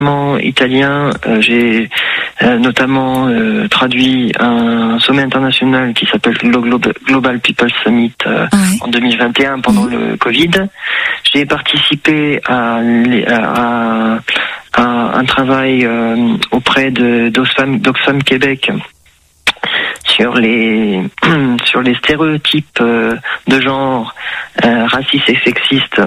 développement italien. J'ai notamment traduit un sommet international qui s'appelle le Global People Summit en 2021 pendant le Covid. J'ai participé à un travail auprès d'Oxfam Québec sur les stéréotypes de genre racistes et sexistes.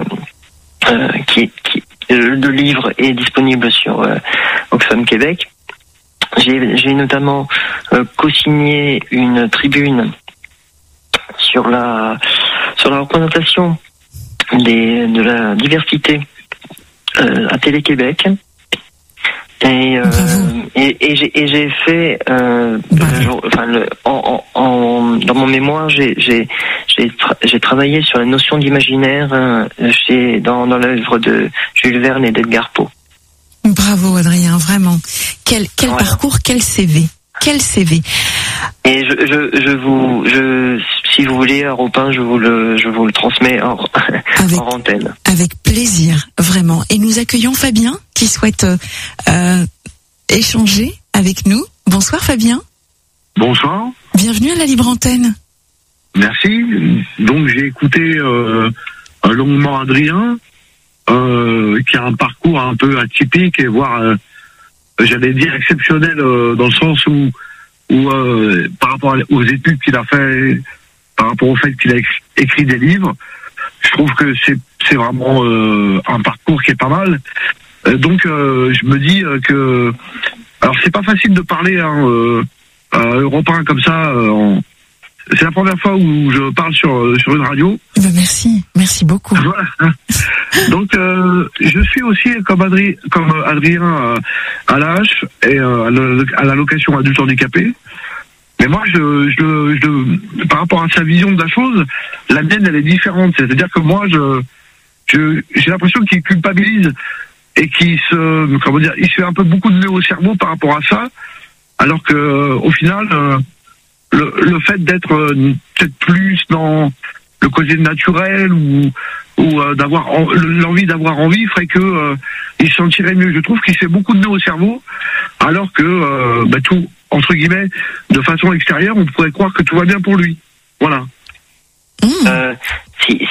Le livre est disponible sur Oxfam Québec. J'ai notamment co-signé une tribune sur la représentation de la diversité à Télé-Québec. Et j'ai fait dans mon mémoire j'ai travaillé sur la notion d'imaginaire dans l'œuvre de Jules Verne et d'Edgar Poe. Bravo Adrien, vraiment. Quel voilà. Parcours, quel CV. Et si vous voulez, Europe 1, je vous le transmets en antenne. Avec plaisir, vraiment. Et nous accueillons Fabien qui souhaite échanger avec nous. Bonsoir Fabien. Bonsoir. Bienvenue à la Libre Antenne. Merci. Donc j'ai écouté longuement Adrien, qui a un parcours un peu atypique et voire, j'allais dire exceptionnel, dans le sens où par rapport aux études qu'il a fait, par rapport au fait qu'il a écrit des livres, je trouve que c'est vraiment un parcours qui est pas mal. Donc je me dis que alors c'est pas facile de parler Europe 1 comme ça. C'est la première fois où je parle sur une radio. Merci beaucoup. Voilà. Donc je suis aussi comme Adrien à l'AH et à l'allocation adulte handicapé. Mais moi, par rapport à sa vision de la chose, la mienne elle est différente. C'est-à-dire que moi, j'ai l'impression qu'il culpabilise et qu'il il se fait un peu beaucoup de nœuds au cerveau par rapport à ça, alors que au final, le fait d'être peut-être plus dans le côté naturel ou d'avoir l'envie d'avoir envie ferait que il se sentirait mieux. Je trouve qu'il se fait beaucoup de nœuds au cerveau, alors que tout, entre guillemets, de façon extérieure, on pourrait croire que tout va bien pour lui. Voilà. Si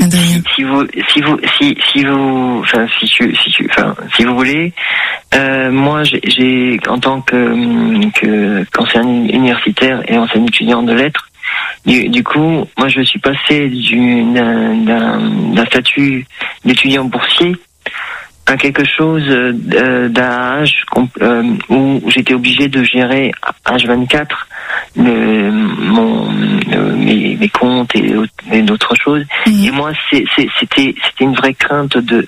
vous voulez, moi j'ai en tant qu'ancien universitaire et ancien étudiant de lettres, du coup, moi je suis passé d'un statut d'étudiant boursier à quelque chose d'âge où j'étais obligé de gérer H24 mes comptes et d'autres choses. Et moi c'était une vraie crainte de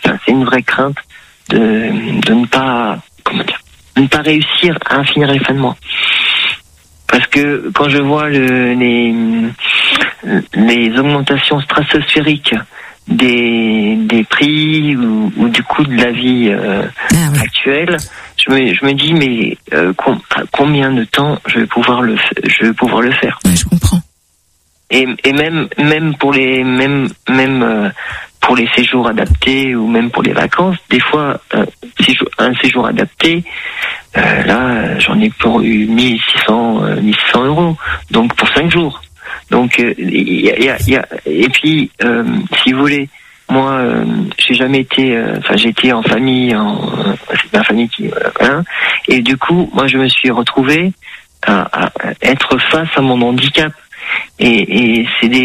ne pas de ne pas réussir à finir les fins de mois. Parce que quand je vois les augmentations stratosphériques des prix ou du coût de la vie actuelle, je me dis mais combien de temps je vais pouvoir le faire. Ouais, je comprends. Et même pour les pour les séjours adaptés ou même pour les vacances, des fois un séjour adapté, là j'en ai pour 1600 euros, donc pour 5 jours. Donc et puis si vous voulez, moi j'ai jamais été j'ai été en famille, c'est ma famille qui et du coup moi je me suis retrouvé à être face à mon handicap. Et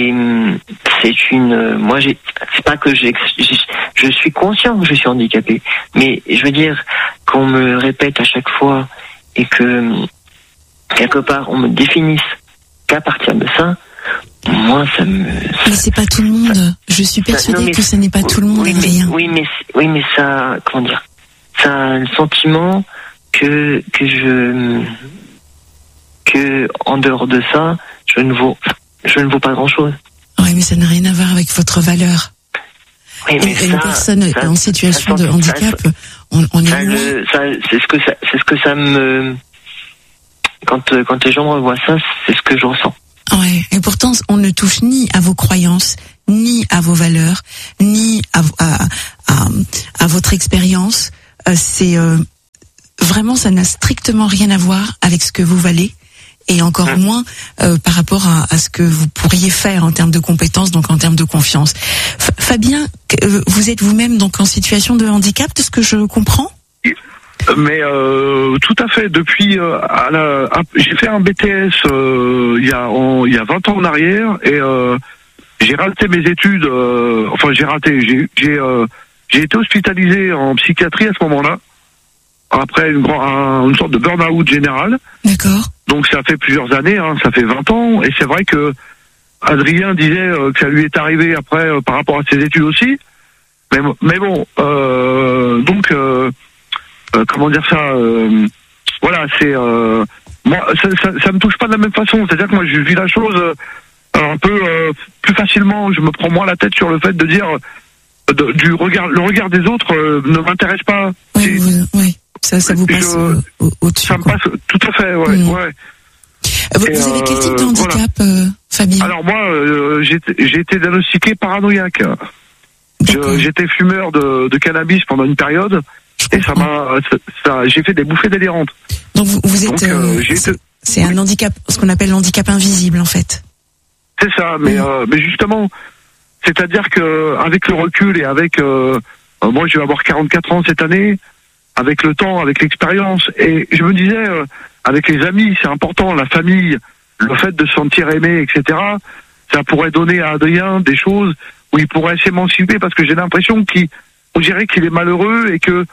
c'est pas que je suis conscient que je suis handicapé, mais je veux dire qu'on me répète à chaque fois et que quelque part on me définisse qu'à partir de ça, moi ça me. Mais c'est pas tout le monde. Je suis persuadée que ce n'est pas tout le monde, Adrien. Oui, mais ça, comment dire, ça a le sentiment que en dehors de ça, je ne vaux pas grand-chose. Oui, mais ça n'a rien à voir avec votre valeur. Oui, mais une personne en situation de handicap, on est loin. C'est ce que ça me. Quand les gens revoient ça, c'est ce que je ressens. Ouais, et pourtant, on ne touche ni à vos croyances, ni à vos valeurs, ni à votre expérience. C'est vraiment, ça n'a strictement rien à voir avec ce que vous valez. Et encore moins par rapport à ce que vous pourriez faire en termes de compétences, donc en termes de confiance. Fabien, vous êtes vous-même donc en situation de handicap, de ce que je comprends ? Mais tout à fait. Depuis, j'ai fait un BTS il y a 20 ans en arrière et j'ai raté mes études. J'ai été hospitalisé en psychiatrie à ce moment-là après une sorte de burn-out général. D'accord. Donc ça fait plusieurs années, ça fait 20 ans, et c'est vrai que Adrien disait que ça lui est arrivé après par rapport à ses études aussi. Mais bon, donc comment dire ça voilà, c'est moi ça me touche pas de la même façon. C'est-à-dire que moi je vis la chose un peu plus facilement. Je me prends moins la tête sur le fait de dire le regard des autres ne m'intéresse pas. Oui. Ça vous passe au-dessus. Ça me passe tout à fait, ouais. Ouais. Vous avez quel type de handicap, Fabien ? Alors moi, j'ai été diagnostiqué paranoïaque. J'étais fumeur de cannabis pendant une période et j'ai fait des bouffées délirantes. Donc vous êtes, c'est un handicap, ce qu'on appelle l'handicap invisible en fait. C'est ça, mais justement, c'est-à-dire que avec le recul et avec moi je vais avoir 44 ans cette année. Avec le temps, avec l'expérience, et je me disais, avec les amis, c'est important, la famille, le fait de se sentir aimé, etc., ça pourrait donner à Adrien des choses où il pourrait s'émanciper, parce que j'ai l'impression on dirait qu'il est malheureux, et que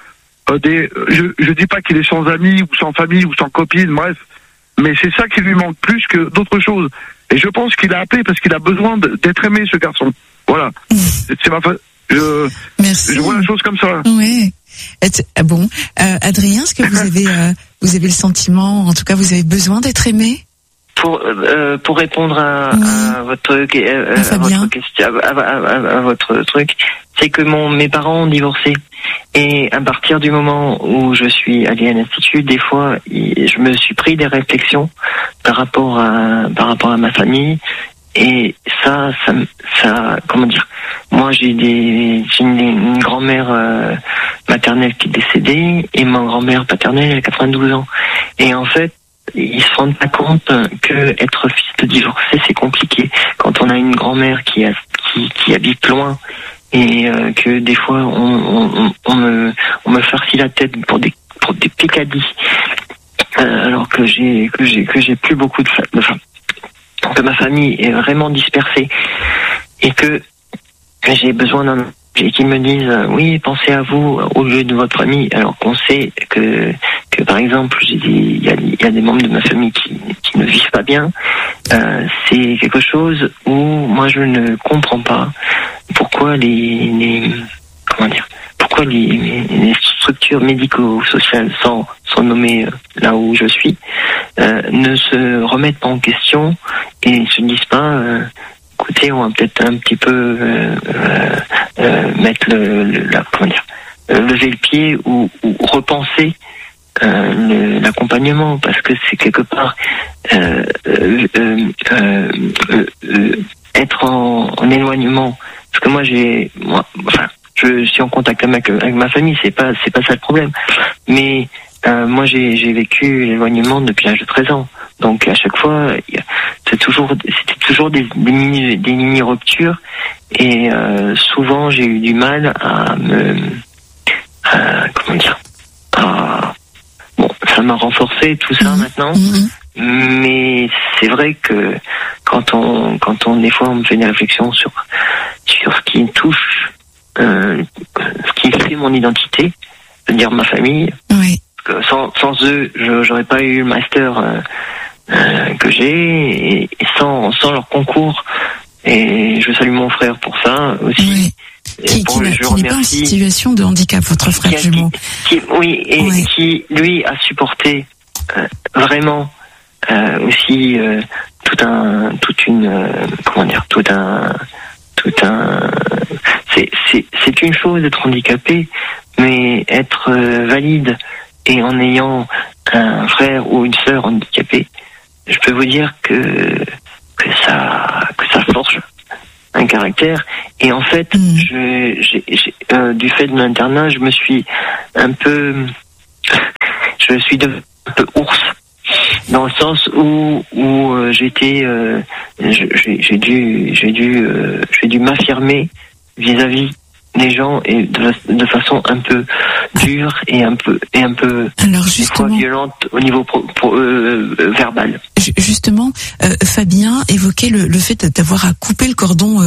je dis pas qu'il est sans amis, ou sans famille, ou sans copine, bref, mais c'est ça qui lui manque plus que d'autres choses. Et je pense qu'il a appelé parce qu'il a besoin d'être aimé, ce garçon. Voilà. C'est ma Merci. Je vois la chose comme ça. Ouais. Bon, Adrien, est-ce que vous avez le sentiment, en tout cas, vous avez besoin d'être aimé ? Pour répondre à votre question, à votre truc, c'est que mes parents ont divorcé, et à partir du moment où je suis allé à l'institut, des fois, je me suis pris des réflexions par rapport à ma famille. Et ça, comment dire, moi j'ai une grand-mère maternelle qui est décédée, et ma grand-mère paternelle elle a 92 ans. Et en fait, ils se rendent pas compte que être fils de divorcé c'est compliqué. Quand on a une grand-mère qui habite loin, et que des fois on me farcit la tête pour des picadilles, alors que j'ai plus beaucoup de femmes. Que ma famille est vraiment dispersée et que j'ai besoin d'un et qu'ils me disent oui, pensez à vous au lieu de votre famille, alors qu'on sait que par exemple il y a des membres de ma famille qui ne vivent pas bien. C'est quelque chose où moi je ne comprends pas pourquoi les structures médico-sociales, sans nommer là où je suis, ne se remettent pas en question et se disent pas écoutez, on va peut-être un petit peu mettre lever le pied ou repenser l'accompagnement, parce que c'est quelque part être en éloignement. Parce que je suis en contact avec ma famille, c'est pas ça le problème. Mais moi j'ai vécu l'éloignement depuis l'âge de 13 ans. Donc à chaque fois, c'était toujours des mini ruptures, et souvent j'ai eu du mal ça m'a renforcé tout ça maintenant. Mais c'est vrai que quand on des fois on me fait des réflexions sur ce qui touche ce qui fait mon identité, c'est-à-dire ma famille. Oui. Sans eux, j'aurais pas eu le master que j'ai, et sans leur concours. Et je salue mon frère pour ça aussi. Oui. Qui n'est pas en situation de handicap, votre frère jumeau. Qui lui a supporté vraiment aussi c'est une chose d'être handicapé, mais être valide et en ayant un frère ou une sœur handicapée, je peux vous dire que ça forge un caractère. Et en fait, du fait de l'internat, je me suis un peu je suis devenu un peu ours, dans le sens où j'ai dû m'affirmer vis-à-vis des gens et de façon un peu dure et un peu alors justement violente au niveau verbal. Justement, Fabien évoquait le fait d'avoir à couper le cordon,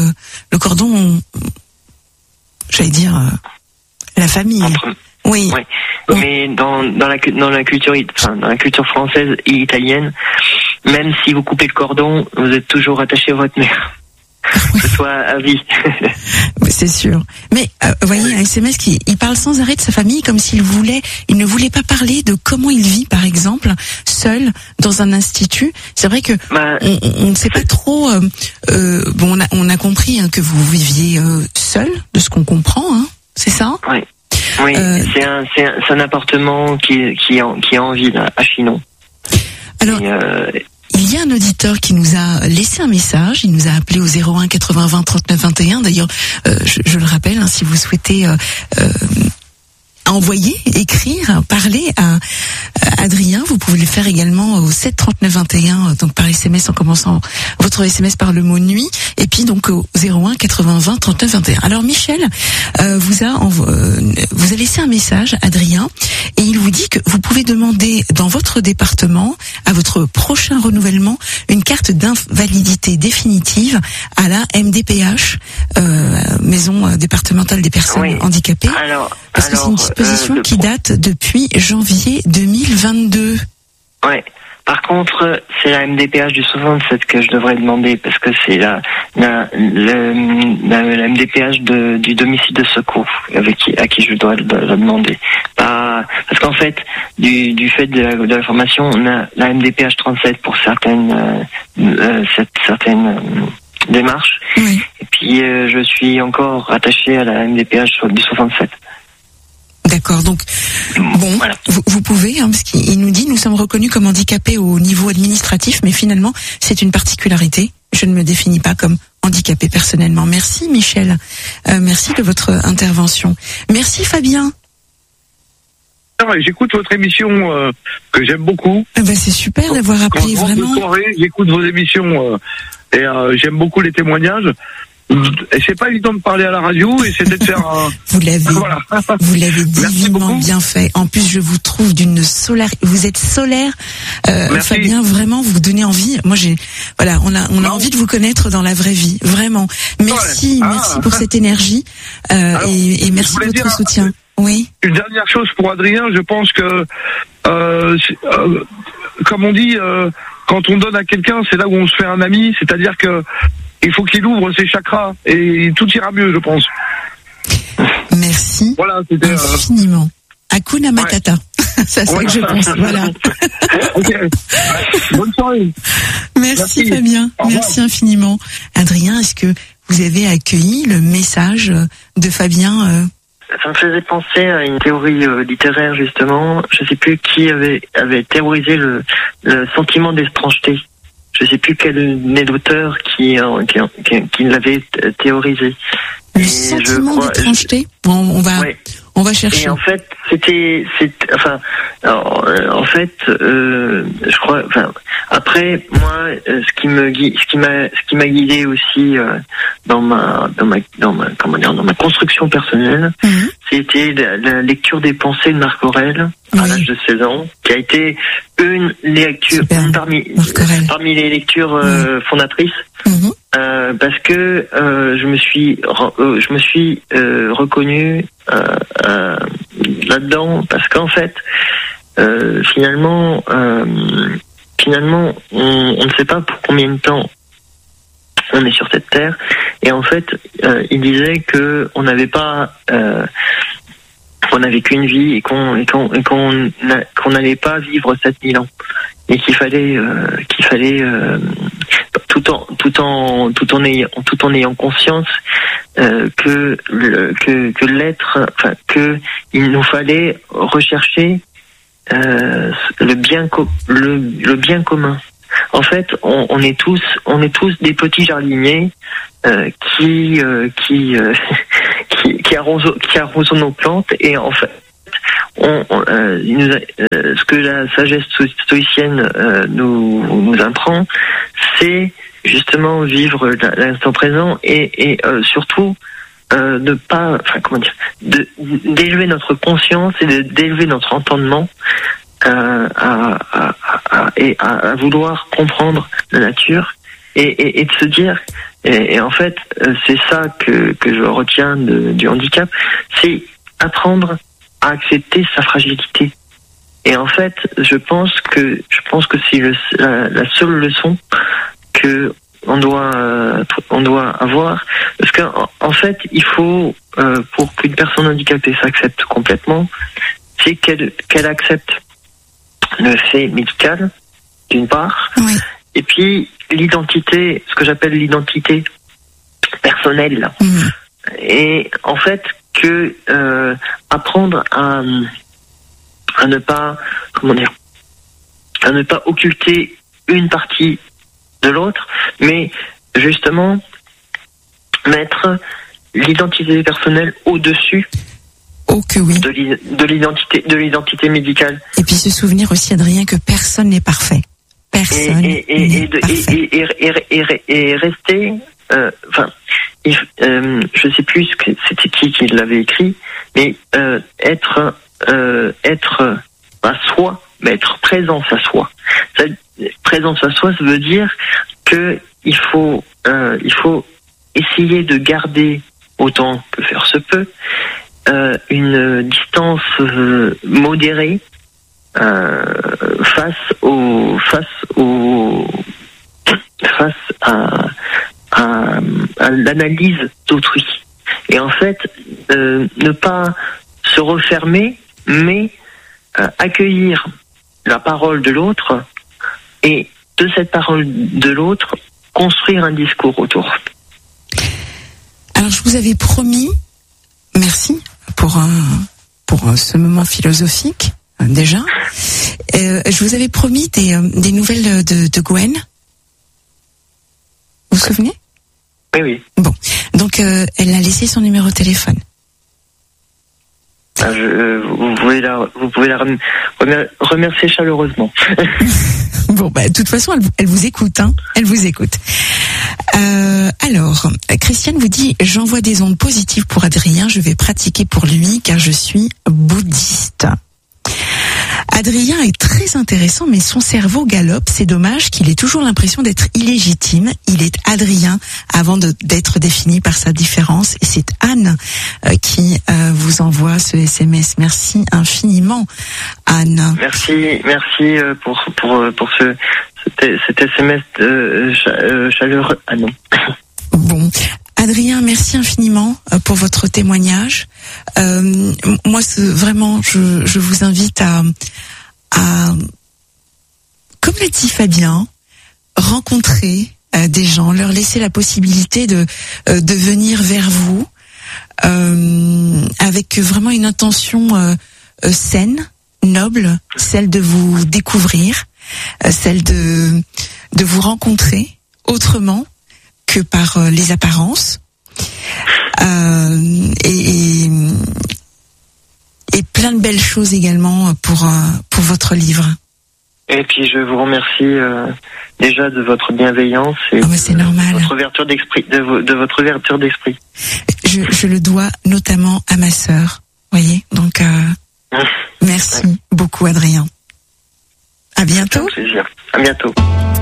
j'allais dire la famille. Oui. Ouais. Mais dans la culture française et italienne, même si vous coupez le cordon, vous êtes toujours attaché à votre mère. Que ce soit à vie. C'est sûr. Mais voyez, un SMS il parle sans arrêt de sa famille comme il ne voulait pas parler de comment il vit, par exemple, seul dans un institut. C'est vrai que on ne sait pas trop. On a compris que vous viviez seul, de ce qu'on comprend. Hein, c'est ça? Oui. Oui. C'est un appartement qui est en ville à Chinon. Alors. Il y a un auditeur qui nous a laissé un message, il nous a appelé au 01 80 20 39 21. D'ailleurs, je le rappelle, hein, si vous souhaitez envoyer, écrire, parler à Adrien, vous pouvez le faire également au 7 39 21, donc par SMS en commençant votre SMS par le mot nuit, et puis donc au 01 80 20 39 21. Alors Michel vous a laissé un message, Adrien, et il vous dit que vous pouvez demander dans votre département, à votre prochain renouvellement, une carte d'invalidité définitive à la MDPH, Maison départementale des personnes handicapées. Parce que c'est une disposition qui date depuis janvier 2022. Ouais. Par contre, c'est la MDPH du 67 que je devrais demander, parce que c'est la MDPH du domicile de secours à qui je dois le demander. Parce qu'en fait, du fait de la formation, on a la MDPH 37 pour certaines démarches. Oui. Et puis, je suis encore rattaché à la MDPH du 67. D'accord, donc bon, voilà. Vous pouvez, hein, parce qu'il nous dit, nous sommes reconnus comme handicapés au niveau administratif, mais finalement, c'est une particularité. Je ne me définis pas comme handicapé personnellement. Merci Michel, merci de votre intervention. Merci Fabien. J'écoute votre émission que j'aime beaucoup. C'est super d'avoir appelé, vraiment. Soirée, j'écoute vos émissions et j'aime beaucoup les témoignages. Et c'est pas évident de parler à la radio, et c'était de faire un... Vous l'avez divinement bien fait. En plus, je vous trouve d'une solaire. Vous êtes solaire, Fabien. Vraiment, vous donnez envie. Moi, on a envie de vous connaître dans la vraie vie. Vraiment. Merci pour cette énergie et merci de votre soutien. Oui. Une dernière chose pour Adrien, je pense que, comme on dit, quand on donne à quelqu'un, c'est là où on se fait un ami. C'est-à-dire que il faut qu'il ouvre ses chakras et tout ira mieux, je pense. Merci. Voilà, c'était infiniment. Hakuna Matata. C'est ça que je pense. Voilà. Ok. Bonne soirée. Merci Fabien. Merci infiniment. Adrien, est-ce que vous avez accueilli le message de Fabien Ça me faisait penser à une théorie littéraire, justement. Je ne sais plus qui avait théorisé le sentiment d'étrangeté. Je ne sais plus quel est l'auteur qui l'avait théorisé. Le sentiment d'étrangeté. On va chercher. Et en fait, je crois. Enfin, après, moi, ce qui m'a guidé aussi dans ma construction personnelle, c'était la lecture des pensées de Marc Aurèle à l'âge de 16 ans, qui a été une lecture parmi les lectures fondatrices. Parce que je me suis reconnu là-dedans, parce qu'en fait finalement on ne sait pas pour combien de temps on est sur cette terre, et en fait il disait que on n'avait pas qu'on n'avait qu'une vie, et qu'on n'allait pas vivre 7000 ans, et qu'il fallait tout en ayant conscience que l'être, enfin que il nous fallait rechercher le bien commun. En fait, on est tous des petits jardiniers qui arrosons nos plantes, et en fait ce que la sagesse stoïcienne nous apprend, c'est justement vivre l'instant présent et surtout de pas, d'élever notre conscience et d'élever notre entendement à vouloir comprendre la nature et de se dire, et en fait c'est ça que je retiens du handicap, c'est apprendre à accepter sa fragilité. Et en fait je pense que c'est la seule leçon que on doit avoir, parce qu'en fait il faut pour qu'une personne handicapée s'accepte complètement, c'est qu'elle accepte le fait médical d'une part, oui. Et puis l'identité, ce que j'appelle l'identité personnelle, et en fait que apprendre à ne pas occulter une partie de l'autre, mais justement mettre l'identité personnelle au-dessus que oui. de l'identité médicale. Et puis se souvenir aussi, Adrien, que personne n'est parfait. Personne n'est parfait. Et rester, je sais plus c'était qui l'avait écrit, mais être à soi, mais être présence à soi. Présence à soi, ça veut dire que il faut essayer de garder autant que faire se peut une distance modérée face à l'analyse d'autrui. Et en fait, ne pas se refermer, mais accueillir la parole de l'autre et de cette parole de l'autre, construire un discours autour. Alors je vous avais promis, merci pour ce moment philosophique déjà. Je vous avais promis des nouvelles de Gwen. Vous vous souvenez ? Oui. Bon, donc elle a laissé son numéro de téléphone. Vous pouvez la remercier chaleureusement. Bon, de toute façon, elle vous écoute, hein. Elle vous écoute. Alors, Christiane vous dit, j'envoie des ondes positives pour Adrien, je vais pratiquer pour lui car je suis bouddhiste. Adrien est très intéressant, mais son cerveau galope. C'est dommage qu'il ait toujours l'impression d'être illégitime. Il est Adrien avant d'être défini par sa différence. Et c'est Anne qui vous envoie ce SMS. Merci infiniment, Anne. Merci pour cet SMS chaleureux. Ah non. Bon. Adrien, merci infiniment pour votre témoignage. Moi, vraiment, je vous invite à, comme l'a dit Fabien, rencontrer des gens, leur laisser la possibilité de venir vers vous avec vraiment une intention saine, noble, celle de vous découvrir, celle de vous rencontrer autrement que par les apparences, et plein de belles choses également pour votre livre. Et puis je vous remercie déjà de votre bienveillance et c'est normal. De votre ouverture d'esprit, de votre ouverture d'esprit. Je le dois notamment à ma sœur, voyez. Donc merci beaucoup, Adrien. À bientôt. C'est un plaisir. À bientôt.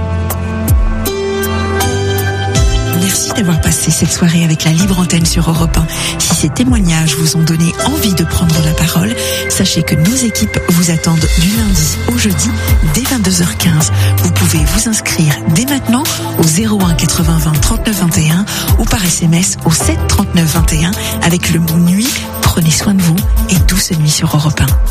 Merci d'avoir passé cette soirée avec la Libre Antenne sur Europe 1. Si ces témoignages vous ont donné envie de prendre la parole, sachez que nos équipes vous attendent du lundi au jeudi dès 22h15. Vous pouvez vous inscrire dès maintenant au 01 80 20 39 21 ou par SMS au 7 39 21 avec le mot nuit. Prenez soin de vous et douce nuit sur Europe 1.